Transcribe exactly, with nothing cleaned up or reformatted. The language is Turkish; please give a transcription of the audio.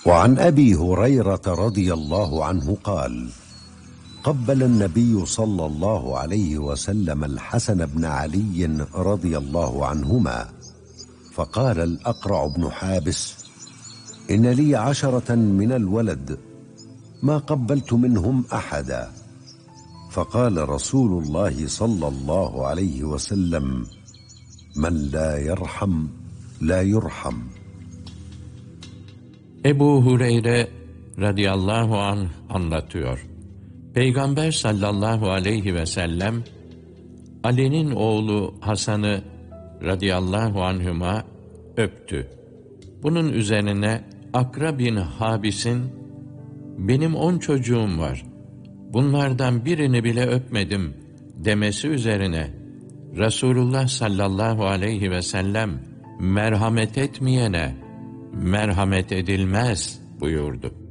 وعن أبي هريرة رضي الله عنه قال: قبل النبي صلى الله عليه وسلم الحسن بن علي رضي الله عنهما، فقال الأقرع بن حابس: إن لي عشرة من الولد ما قبلت منهم أحدا. فقال رسول الله صلى الله عليه وسلم: من لا يرحم لا يرحم. Ebu Hureyre radıyallahu anh anlatıyor. Peygamber sallallahu aleyhi ve sellem, Ali'nin oğlu Hasan'ı radıyallahu anhüma öptü. Bunun üzerine Akra bin Habis'in, benim on çocuğum var, bunlardan birini bile öpmedim demesi üzerine, Resulullah sallallahu aleyhi ve sellem, merhamet etmeyene merhamet edilmez buyurdu.